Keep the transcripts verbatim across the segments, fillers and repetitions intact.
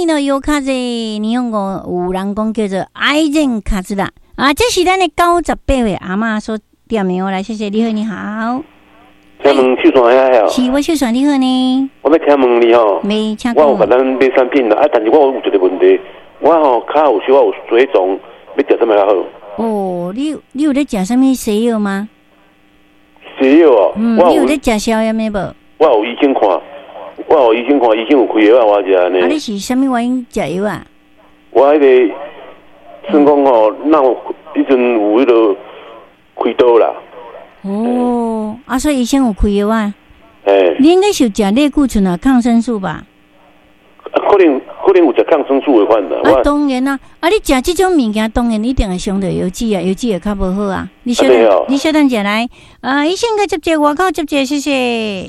尼诺尤卡济，你用过有人讲叫做癌症卡子啦啊，这是咱的九十八岁阿嬷所点的哦。来，谢谢你好，你好。 请问秀传遐好？ 是我秀传你好呢。 我要请问你吼， 没请我有甲咱买产品啦，啊，但是我有一个问题，我吼脚有小有水肿，要食什么较好？ 哦，你你有咧食什么西药吗？ 西药哦， 嗯，你有咧食消炎的无？ 我有医生看，我有医生看，医生有开药啊，我食安尼。 啊，你是什么原因食药啊？ 我迄个算讲吼，那迄阵有迄个开刀啦。 哦，啊，所以医生有开药啊。 诶， 你应该是食类固醇啊，抗生素吧？ 可能可能有食抗生素的款的。 啊，当然啦，啊，你食这种物件，当然一定会伤到油脂啊，油脂会较无好啊。你小等，哦、你小等下来，啊，医生个接接，外口接接，谢谢。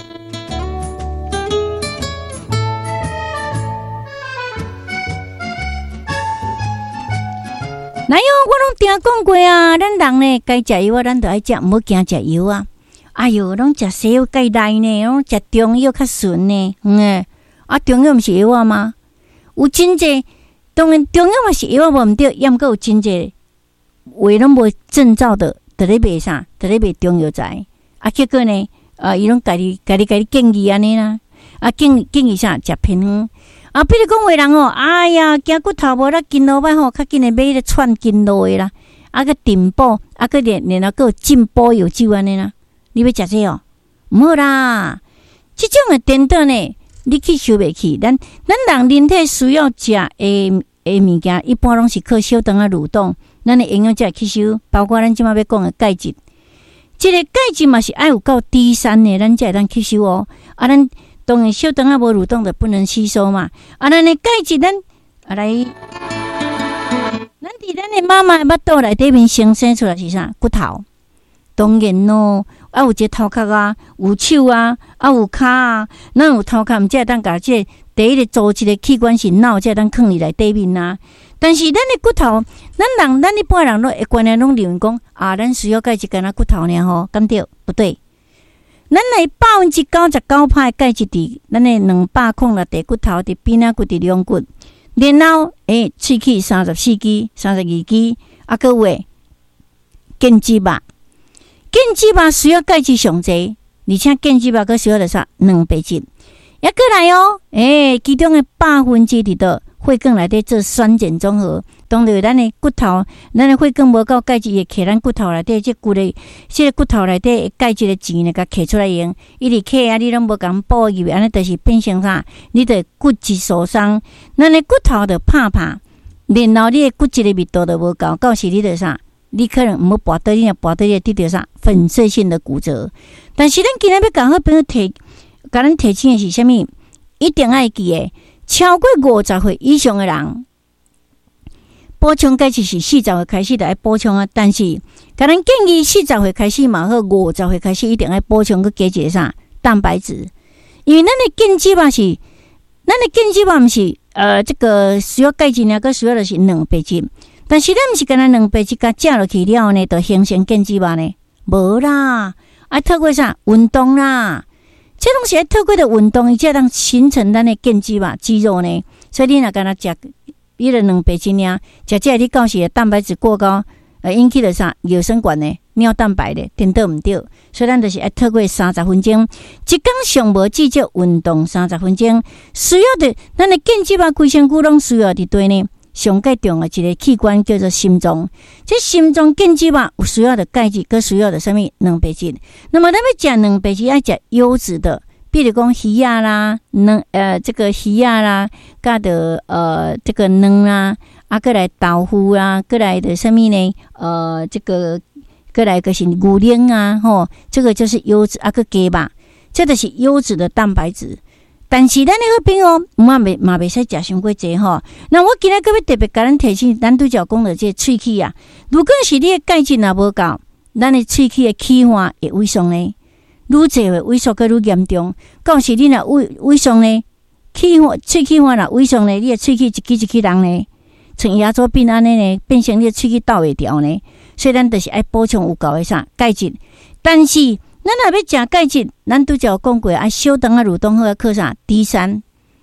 来哟，我拢定讲过啊，咱人呢该食药啊，咱就爱食，唔好惊食药啊。哎哟，拢食西药介来呢，拢食中药较顺呢，嗯诶，啊，中药毋是药啊吗？有真济，当然中药嘛是药啊，无毋对，也毋过有真济，话拢无证照的，伫咧卖啥？伫咧卖中药材。啊，结果呢，啊，伊拢家己家己家己建议安尼啦，啊，建建议啥？食偏方。啊，比如讲话人哦，哎呀，惊骨头无啦，筋路歹吼，较紧诶买咧串筋路诶啦，啊个顶补，啊个连连啊个进补药酒安尼啦，你要食这哦？毋好啦，即种诶颠倒呢，你去收袂起。咱咱人人体需要食诶诶物件，一般拢是靠小肠啊蠕动，咱诶营养才会吸收，包括咱即马要讲诶钙质，即个钙质嘛是爱有够低三诶，咱才会当吸收哦。啊，咱当然小肠啊无蠕动的不能吸收嘛，啊，咱的钙质咱啊来，咱伫咱的妈妈巴肚内底面生生出来是啥？骨头。当然咯，啊有一个头壳啊，有手啊，啊有骹啊，咱有头壳，毋才会当甲即个第一个组织的器官是脑，才会当放伫内底面啊。但是咱的骨头，咱人咱一般人都会惯来拢认为讲啊，咱需要钙质干那骨头尔吼，敢对？不对。咱来百分之九十九派钙质伫咱的两百孔啦，地骨头、伫边仔骨、伫两骨，然后诶，喙齿三十四支、三十二支，啊个话腱肌肉，腱肌肉需要钙质上济，而且腱肌肉佮需要的啥？蛋白质，也过来哦，诶，其中的百分之伫倒血管内底做酸碱中和。当然，咱的骨头，咱的血管无够钙质，会揢咱骨头内底，即骨的，即个骨头内底钙质的钱呢，甲揢出来用。伊直揢啊，你拢无共补入，安尼就是变成啥？你的骨质疏松，咱的骨头就拍拍，然后你的骨质的密度就无够，到时你就啥？你可能毋好跋倒，你若跋倒，你得到啥？粉碎性的骨折。但是咱今日要讲好朋友提，甲咱提醒的是啥物？一定爱记诶，超过五十岁以上的人。补充钙质是四十岁开始就要补充啊，但是甲咱建议四十岁开始嘛好，五十岁开始一定要补充个加一个啥蛋白质，因为咱的腱肌肉是，咱的腱肌肉毋是呃这个需要钙质呢，个需要的是蛋白质，但是咱毋是干那蛋白质甲食落去了呢，就形成腱肌肉呢，无啦，啊透过啥运动啦，这拢是透过的运动，伊才当形成咱的腱肌肉肌肉呢，所以你若干那食。伊个蛋白质呢，食这你到时蛋白质过高，呃，引起了啥尿酸管呢？尿蛋白的，颠倒毋对，所以咱就是要透过三十分钟，一天上无至少运动三十分钟，需要的咱的腱肌肉规身躯拢需要伫对呢。上介重的一个器官叫做心脏，这心脏腱肌肉有需要的钙质，佮需要的什么蛋白质。那么咱要食蛋白质，要食优质的。比如讲鱼啊啦，卵呃这个鱼啊啦，甲的呃这个卵啦，啊过来豆腐啊，过来的什么呢？呃这个过来个是牛奶啊，吼，这个就是优质啊个鸡吧，这就是优质的蛋白质。但是咱的好朋友嘛袂嘛袂使食伤过济吼。那我今日个要特别甲咱提醒，咱拄则讲的这喙齿啊，如果是你的钙质若无够，咱的喙齿的气化会萎缩呢。愈侪会萎缩个愈严重，到时你若萎萎缩呢，气化喙齿化若萎缩呢，你的喙齿一支一支人呢，像牙周病安尼呢，变成你的喙齿倒袂掉呢。所以咱就是爱补充有够的啥钙质，但是咱若要食钙质，咱拄则有讲过，爱小肠啊蠕动好靠啥 D 三，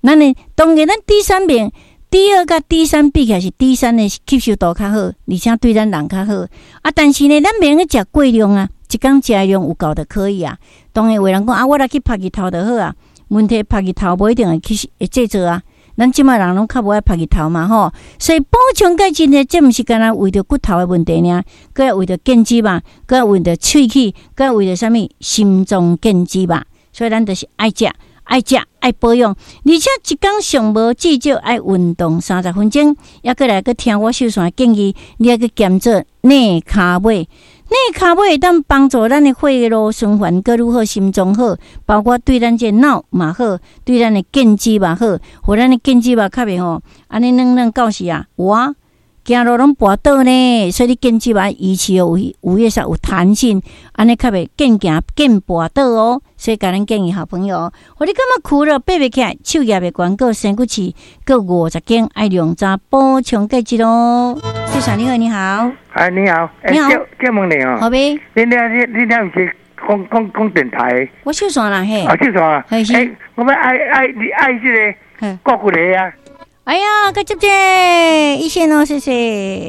咱呢，当然咱 D 三病。D 二甲 D 三比起来是 D 三的吸收度较好，而且对咱人较好啊。但是呢，咱免去食过量啊，一工食量有够就可以啊。当然有人讲啊，我来去拍日头就好啊。问题拍日头不一定会去会制作啊。咱即卖人拢较无爱拍日头嘛吼，所以补充钙质呢，这毋是干那为着骨头的问题呢，佮要为着健肌嘛，佮要为着喙齿，佮要为着啥物心脏健肌嘛。所以咱就是爱食。爱食爱保养，而且一工上无至少爱运动三十分钟，也过来去听我秀山建议，你要去减做内卡尾。内卡尾会当帮助咱的血路循环搁愈好，心脏好，包括对咱这脑嘛好，对咱的健肌嘛好，互咱的健肌嘛较袂吼，安尼软软到时啊，哇！走路拢跋倒呢，所以你健肌嘛仪器有有叶上有弹性，安尼较袂健行健跋倒哦。所以甲咱建议好朋友，互你感觉苦了爬袂起来，手叶的关个身骨刺，各五十斤爱两扎补充钙质咯。秀山你好，你好， 哎你好， 你好， 这问你哦， 好呗， 你你你你毋是讲讲讲电台？ 我秀山啦嘿， 啊秀山啊， 哎， 我们爱爱你爱这个国骨的啊。 哎呀，该接接一线哦，谢谢。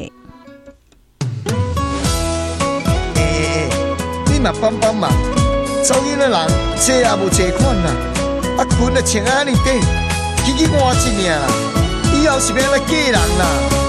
哎哎哎，你嘛帮帮忙，走囡仔人车也无车款啦，啊裙啊穿安尼短，起起换一领啦，以后是要来嫁人啦。